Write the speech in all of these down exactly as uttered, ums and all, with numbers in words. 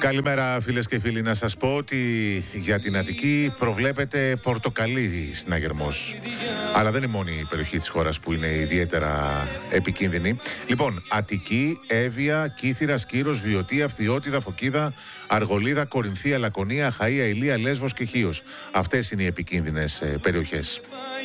Καλημέρα φίλες και φίλοι, να σας πω ότι για την Αττική προβλέπεται πορτοκαλί συναγερμός. Αλλά δεν είναι μόνη η περιοχή της χώρας που είναι ιδιαίτερα επικίνδυνη. Λοιπόν, Αττική, Εύβοια, Κύθυρα, Κύρος, Βιωτία, Φθιώτιδα, Φωκίδα, Αργολίδα, Κορινθία, Λακωνία, Χαΐα, Ηλία, Λέσβος και Χίος. Αυτές είναι οι επικίνδυνες ε, περιοχές.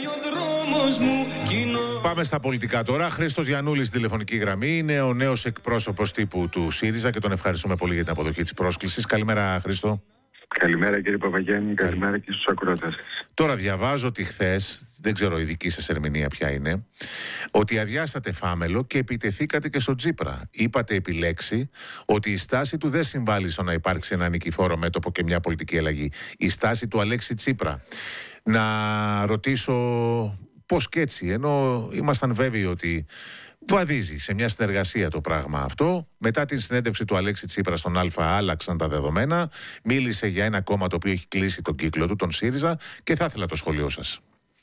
Πάμε στα πολιτικά τώρα. Χρήστος Γιαννούλης στην τηλεφωνική γραμμή. Είναι ο νέος εκπρόσωπος τύπου του ΣΥΡΙΖΑ και τον ευχαριστούμε πολύ για την αποδοχή της πρόσκλησης. Καλημέρα, Χρήστο. Καλημέρα, κύριε Παπαγιάννη. Καλημέρα και στους ακροατές. Τώρα διαβάζω ότι χθες, δεν ξέρω η δική σας ερμηνεία ποια είναι, ότι αδειάσατε Φάμελο και επιτεθήκατε και στο Τσίπρα. Είπατε επιλέξει ότι η στάση του δεν συμβάλλει στο να υπάρξει ένα νικηφόρο μέτωπο και μια πολιτική αλλαγή. Η στάση του Αλέξη Τσίπρα. Να ρωτήσω πώς και έτσι, ενώ ήμασταν βέβαιοι ότι βαδίζει σε μια συνεργασία το πράγμα αυτό. Μετά την συνέντευξη του Αλέξη Τσίπρα στον Α, άλλαξαν τα δεδομένα. Μίλησε για ένα κόμμα το οποίο έχει κλείσει τον κύκλο του, τον ΣΥΡΙΖΑ, και θα ήθελα το σχολείο σας.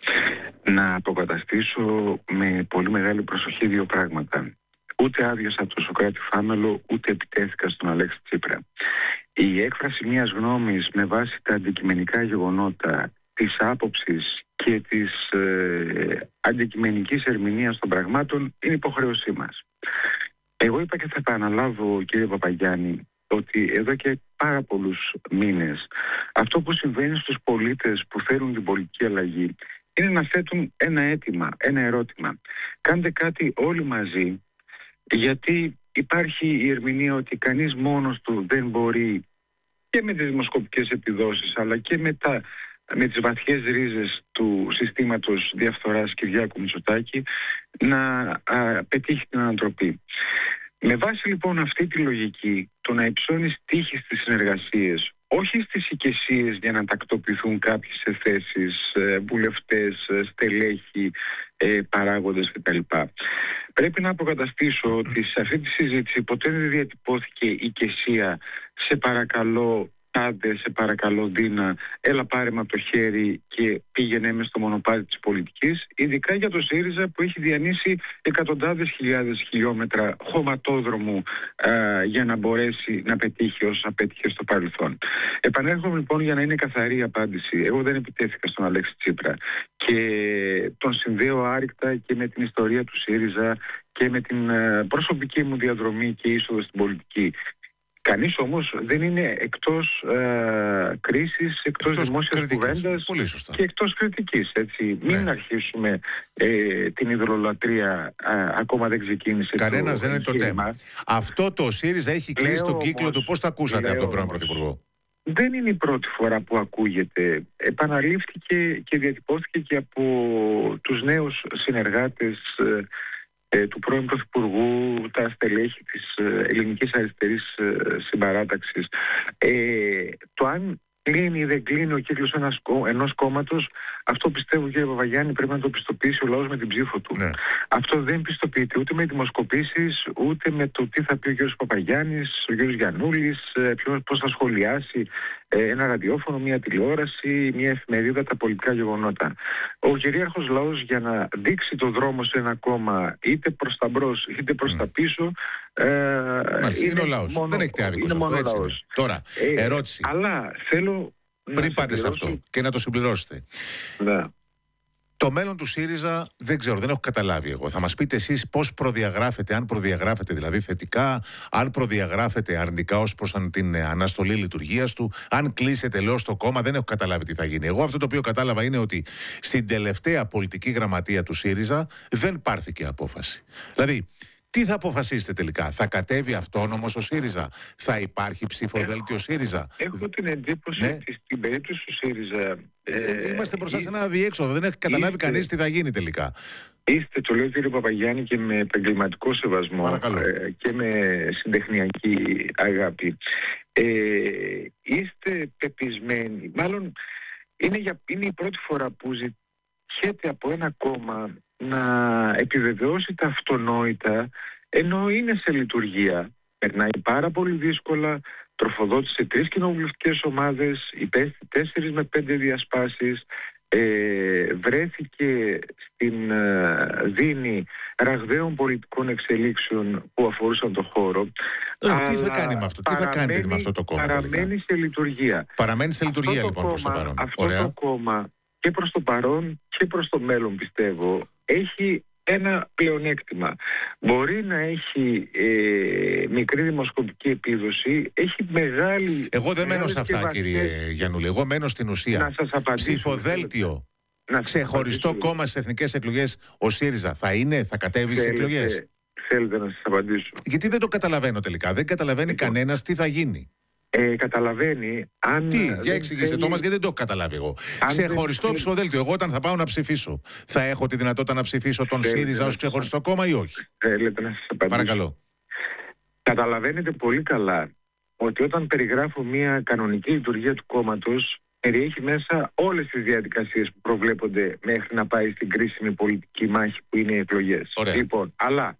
Να αποκαταστήσω με πολύ μεγάλη προσοχή δύο πράγματα. Ούτε άδειασα το Σωκράτη Φάμελο, ούτε επιτέθηκα στον Αλέξη Τσίπρα. Η έκφραση μιας γνώμης με βάση τα αντικειμενικά γεγονότα, της άποψης και της ε, αντικειμενικής ερμηνείας των πραγμάτων είναι υποχρέωσή μας. Εγώ είπα και θα επαναλάβω, κύριε Παπαγιάννη, ότι εδώ και πάρα πολλούς μήνες αυτό που συμβαίνει στους πολίτες που θέλουν την πολιτική αλλαγή είναι να θέτουν ένα αίτημα, ένα ερώτημα. Κάντε κάτι όλοι μαζί, γιατί υπάρχει η ερμηνεία ότι κανείς μόνος του δεν μπορεί, και με τις δημοσκοπικές επιδόσεις αλλά και με τα με τις βαθιές ρίζες του συστήματος διαφθοράς Κυριάκου Μητσοτάκη, να α, πετύχει την ανατροπή. Με βάση λοιπόν αυτή τη λογική, το να υψώνεις τύχη στις συνεργασίες, όχι στις οικεσίες για να τακτοποιηθούν κάποιοι σε θέσεις, βουλευτές, στελέχη, παράγοντες κτλ. Πρέπει να αποκαταστήσω ότι σε αυτή τη συζήτηση ποτέ δεν διατυπώθηκε οικεσία, σε παρακαλώ, άντε, σε παρακαλώ Δίνα, έλα πάρε με από το χέρι και πήγαινε με στο μονοπάτι της πολιτικής, ειδικά για το ΣΥΡΙΖΑ που έχει διανύσει εκατοντάδες χιλιάδες χιλιόμετρα χωματόδρομου α, για να μπορέσει να πετύχει όσα πέτυχε στο παρελθόν. Επανέρχομαι λοιπόν για να είναι καθαρή η απάντηση. Εγώ δεν επιτέθηκα στον Αλέξη Τσίπρα και τον συνδέω άρρηκτα και με την ιστορία του ΣΥΡΙΖΑ και με την α, προσωπική μου διαδρομή και είσοδο στην πολιτική. Κανείς όμως δεν είναι εκτός ε, κρίσης, εκτός, εκτός δημόσιας κουβέντας και εκτός κριτικής. Έτσι. Ναι. Μην αρχίσουμε ε, την ιδρολατρεία, ε, ακόμα δεν ξεκίνησε. Κανένας δεν είναι το θέμα. Αυτό το ΣΥΡΙΖΑ έχει κλείσει τον κύκλο του. Πώς το ακούσατε από τον πρώην Πρωθυπουργό? Δεν είναι η πρώτη φορά που ακούγεται. Επαναλήφθηκε και διατυπώθηκε και από τους νέους συνεργάτες ε, του πρώην Πρωθυπουργού, τα στελέχη της ελληνικής αριστερής συμπαράταξης. Ε, το αν κλείνει ή δεν κλείνει ο κύκλος ένας, ενός κόμματος, αυτό πιστεύω, κύριε Παπαγιάννη, πρέπει να το πιστοποιήσει ο λαός με την ψήφο του. Ναι. Αυτό δεν πιστοποιείται ούτε με δημοσκοπήσεις, ούτε με το τι θα πει ο κ. Παπαγιάννης, ο κ. Γιαννούλης, πώς θα σχολιάσει ένα ραδιόφωνο, μια τηλεόραση, μια εφημερίδα, τα πολιτικά γεγονότα. Ο κυρίαρχος λαός, για να δείξει το δρόμο σε ένα κόμμα, είτε προς τα μπρος είτε προς mm. τα πίσω, ε, Μάλιστα, είναι, είναι ο λαός. Μόνο, δεν έχετε άδικο σε αυτό. Έτσι είναι. Τώρα, ε, ερώτηση. Αλλά θέλω πριν πάτε σε αυτό και να το συμπληρώσετε. Ναι. Το μέλλον του ΣΥΡΙΖΑ δεν ξέρω, δεν έχω καταλάβει εγώ. Θα μας πείτε εσείς πώς προδιαγράφετε, αν προδιαγράφετε δηλαδή θετικά, αν προδιαγράφετε αρνητικά ως προς την αναστολή λειτουργίας του, αν κλείσετε λέω στο κόμμα, δεν έχω καταλάβει τι θα γίνει. Εγώ αυτό το οποίο κατάλαβα είναι ότι στην τελευταία πολιτική γραμματεία του ΣΥΡΙΖΑ δεν πάρθηκε απόφαση. Δηλαδή, τι θα αποφασίσετε τελικά? Θα κατέβει αυτόνομος ο ΣΥΡΙΖΑ? Θα υπάρχει ψηφοδέλτιο ΣΥΡΙΖΑ? Έχω την εντύπωση ναι. ότι στην περίπτωση του ΣΥΡΙΖΑ ε, είμαστε μπροστά σε ένα αδιέξοδο. Δεν έχει καταλάβει είστε, κανείς τι θα γίνει τελικά. Είστε, το λέω κύριε Παπαγιάννη, και με επαγγελματικό σεβασμό ε, και με συντεχνιακή αγάπη. Ε, είστε πεπισμένοι, μάλλον είναι, για, είναι η πρώτη φορά που ζητιέται από ένα κόμμα να επιβεβαιώσει τα αυτονόητα, ενώ είναι σε λειτουργία. Περνάει πάρα πολύ δύσκολα, τροφοδότησε τρεις κοινοβουλευτικές ομάδες, υπέστη τέσσερις με πέντε διασπάσεις, ε, βρέθηκε στην ε, δίνη ραγδαίων πολιτικών εξελίξεων που αφορούσαν το χώρο. Ε, τι θα κάνει με αυτό, τι θα κάνετε με αυτό το κόμμα παραμένει τελικά? σε λειτουργία. Παραμένει σε λειτουργία αυτό λοιπόν προς το κόμμα, παρόν. Αυτό Ωραία. το κόμμα και προς το παρόν και προς το μέλλον, πιστεύω, έχει ένα πλεονέκτημα. Μπορεί να έχει ε, μικρή δημοσκοπική επίδοση, έχει μεγάλη... Εγώ δεν μένω σε αυτά, βασικές... κύριε Γιαννούλη. Εγώ μένω στην ουσία. Να σας απαντήσω. Ψηφοδέλτιο. Να Ξεχωριστό απαντήσω. κόμμα στις εθνικές εκλογές ο ΣΥΡΙΖΑ θα είναι, θα κατέβει στις εκλογές? Θέλετε να σας απαντήσω? Γιατί δεν το καταλαβαίνω τελικά. Δεν καταλαβαίνει Λοιπόν. κανένας τι θα γίνει. Ε, καταλαβαίνει αν... Τι, για δεν εξηγήστε θέλει... το μας, γιατί δεν το έχω καταλάβει εγώ. Αν Ξεχωριστό δεν... ψηφοδέλτιο. Εγώ όταν θα πάω να ψηφίσω, θα έχω τη δυνατότητα να ψηφίσω τον Θέλετε ΣΥΡΙΖΑ να ως σας... ξεχωριστό κόμμα ή όχι? Θέλετε να σας απαντήσω? Παρακαλώ. Καταλαβαίνετε πολύ καλά ότι όταν περιγράφω μια κανονική λειτουργία του κόμματος, περιέχει μέσα όλες τις διαδικασίες που προβλέπονται μέχρι να πάει στην κρίσιμη πολιτική μάχη που είναι οι εκλογές. Ωραία. Λοιπόν, αλλά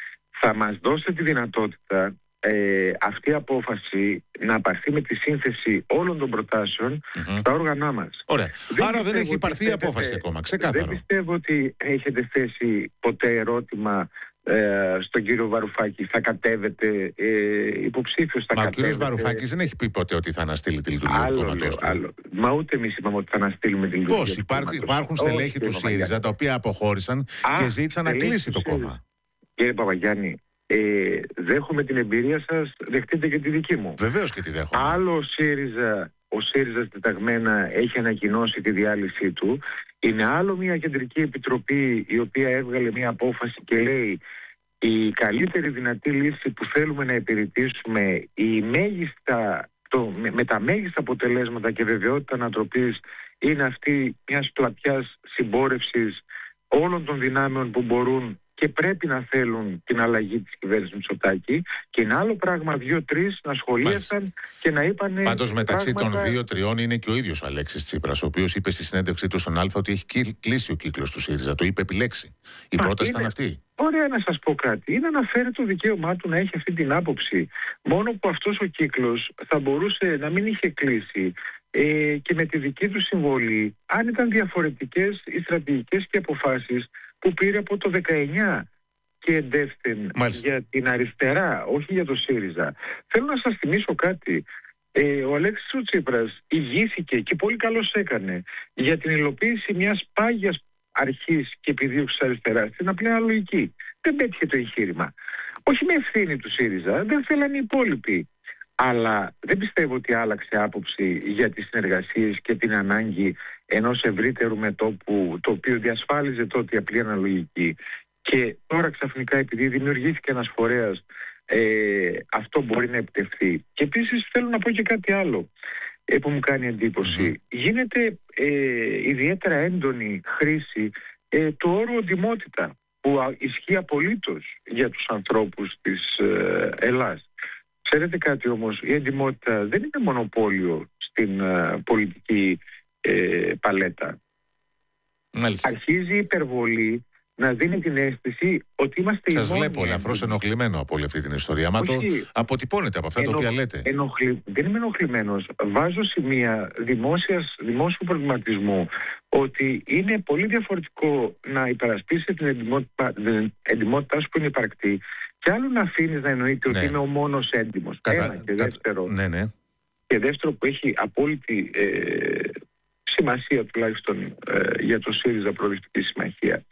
θα μας δώσετε τη δυνατότητα ε, αυτή η απόφαση να πάρθει με τη σύνθεση όλων των προτάσεων Mm-hmm. στα όργανά μας. Ωραία. Δεν Άρα δεν έχει ότι πάρθει η θέτετε- απόφαση ακόμα. Ξεκάθαρο. Δεν πιστεύω ότι έχετε θέσει ποτέ ερώτημα ε, στον κύριο Βαρουφάκη. Θα κατέβετε ε, υποψήφιος, θα Μα ο κατέβετε... κύριος Βαρουφάκης δεν έχει πει ποτέ ότι θα αναστείλει τη λειτουργία του Άλλο, λέω, κόμματος του. άλλο. Μα ούτε εμείς είπαμε ότι θα αναστείλουμε τη λειτουργία Πώς, του υπάρχουν, κόμματος. υπάρχουν στελέχη Όχι, του κύριε ΣΥΡΙΖΑ Παπαγιάννη. τα οποία αποχώρησαν Α, και ζήτησαν να στελέχη κλείσει του το ΣΥΡΙΖΑ. κόμμα. Κύριε Παπαγιάννη, ε, δέχομαι την εμπειρία σας, δεχτείτε και τη δική μου. Βεβαίως και τη δέχομαι. Άλλο ο ΣΥΡΙΖΑ, ο ΣΥΡΙΖΑ τεταγμένα έχει ανακοινώσει τη διάλυσή του. Είναι άλλο μια κεντρική επιτροπή η οποία έβγαλε μια απόφαση και λέει η καλύτερη δυνατή λύση που θέλουμε να υπηρετήσουμε, η μέγιστα, το, με, με τα μέγιστα αποτελέσματα και βεβαιότητα ανατροπής, είναι αυτή μιας πλατιάς συμπόρευσης όλων των δυνάμεων που μπορούν και πρέπει να θέλουν την αλλαγή της κυβέρνησης Μητσοτάκη, και είναι άλλο πράγμα δύο-τρεις να σχολίασαν και να είπανε... Πάντως μεταξύ πράγματα... των δύο-τριών είναι και ο ίδιος ο Αλέξης Τσίπρας, ο οποίος είπε στη συνέντευξή του στον Α ότι έχει κλει- κλείσει ο κύκλος του ΣΥΡΙΖΑ. Το είπε επιλέξει. Η Μα πρόταση είναι- ήταν αυτή. Ωραία, να σας πω κάτι. Είναι να φέρει το δικαίωμά του να έχει αυτή την άποψη. Μόνο που αυτός ο κύκλος θα μπορούσε να μην είχε κλείσει ε, και με τη δική του συμβολή, αν ήταν διαφορετικές οι στρατηγικές και αποφάσεις που πήρε από το δεκαεννιά και εντεύθυν Μάλιστα. για την αριστερά, όχι για το ΣΥΡΙΖΑ. Θέλω να σας θυμίσω κάτι. Ε, ο Αλέξης ο Τσίπρας ηγήθηκε και πολύ καλώς έκανε για την υλοποίηση μιας πάγιας αρχής και επιδίωξης αριστεράς στην απλή αναλογική. Δεν πέτυχε το εγχείρημα. Όχι με ευθύνη του ΣΥΡΙΖΑ, δεν θέλανε οι υπόλοιποι. Αλλά δεν πιστεύω ότι άλλαξε άποψη για τις συνεργασίες και την ανάγκη ενός ευρύτερου μετώπου, το οποίο διασφάλιζε τότε η απλή αναλογική. Και τώρα ξαφνικά, επειδή δημιουργήθηκε ένας φορέας, ε, αυτό μπορεί να επιτευχθεί. Και επίσης θέλω να πω και κάτι άλλο ε, που μου κάνει εντύπωση. Mm-hmm. Γίνεται ε, ιδιαίτερα έντονη χρήση ε, του όρου οντιμότητα, που α, ισχύει απολύτως για τους ανθρώπους της ε, Ελλάς. Ξέρετε κάτι όμως, η εντιμότητα δεν είναι μονοπόλιο στην ε, πολιτική ε, παλέτα. Μάλιστα. Αρχίζει η υπερβολή να δίνει την αίσθηση ότι είμαστε οι Σας μόνοι βλέπω ελαφρώς έντιμοι. ενοχλημένο από όλη αυτή την ιστορία. Μα το Όχι. αποτυπώνεται από αυτά τα Ενο- οποία λέτε. ενοχλη- Δεν είμαι ενοχλημένος. Βάζω σημεία δημόσιας, δημόσιου προβληματισμού ότι είναι πολύ διαφορετικό να υπερασπίσει την εντιμότητα, την εντιμότητά σου που είναι υπαρκτή, και άλλο να αφήνεις να εννοείται Ναι. ότι είμαι ο μόνος έντιμος. Κατα- Ένα. Και κατα- δεύτερο, Ναι, ναι. και δεύτερο που έχει απόλυτη ε, σημασία τουλάχιστον ε, για το ΣΥΡΙΖΑ Προοδευτική Συμμαχία.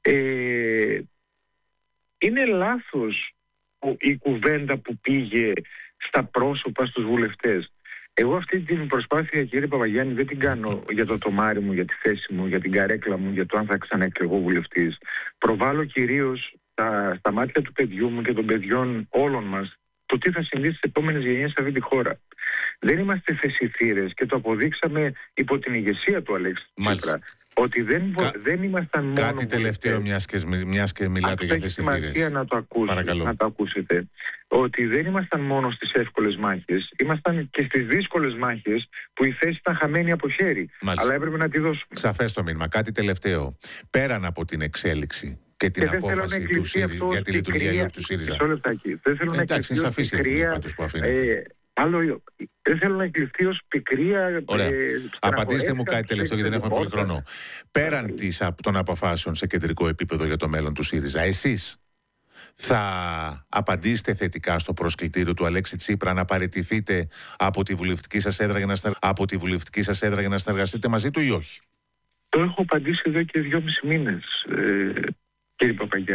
Ε, είναι λάθος ο- η κουβέντα που πήγε στα πρόσωπα στους βουλευτές. Εγώ αυτή την προσπάθεια, κύριε Παπαγιάννη, δεν την κάνω για το τομάρι μου, για τη θέση μου, για την καρέκλα μου, για το αν θα ξαναεκλεγώ βουλευτής. Προβάλλω κυρίως στα, στα μάτια του παιδιού μου και των παιδιών όλων μας το τι θα συμβεί στις επόμενες γενιές σε αυτή τη χώρα. Δεν είμαστε θεσιθήρες και το αποδείξαμε υπό την ηγεσία του Αλέξη Τσίπρα. Ότι δεν, μπο- Κα- δεν ήμασταν μόνο Κάτι τελευταίο, βουλευτές. μιας και, σμι- μιας και μιλάτε Αυτό για έχει θέση σημασία θύρες. να το, ακούσετε, Παρακαλώ. να το ακούσετε. Ότι δεν ήμασταν μόνο στις εύκολες μάχες, ήμασταν και στις δύσκολες μάχες που η θέση ήταν χαμένη από χέρι. Μάλιστα. Αλλά έπρεπε να τη δώσουμε. Σαφές το μήνυμα. Κάτι τελευταίο. Πέραν από την εξέλιξη και την Και δεν θέλω να απόφαση του εκλειφθεί ΣΥΡΙΖΑ αυτό για τη ως λειτουργία πικρία. του ΣΥΡΙΖΑ. Μισό λεπτάκι. Δεν θέλω να Εντάξει, είναι εκλειφθεί ως σαφής η ερμηνεία πικρία, πάντως που αφήνεται. ε, Άλλο, δεν θέλω να εκλειφθεί ως πικρία. Ωραία. Ε, Απαντήστε μου κάτι τελευταίο, γιατί δεν έχουμε πολύ χρόνο. Πέραν της, των αποφάσεων σε κεντρικό επίπεδο για το μέλλον του ΣΥΡΙΖΑ, εσείς θα απαντήσετε θετικά στο προσκλητήριο του Αλέξη Τσίπρα να παραιτηθείτε από τη βουλευτική σας έδρα για να, στεργ... από τη βουλευτική σας έδρα για να συνεργαστείτε μαζί του ή όχι? Το έχω απαντήσει εδώ και δυόμισι μήνες, ε, κύριε Παπαγιάννη.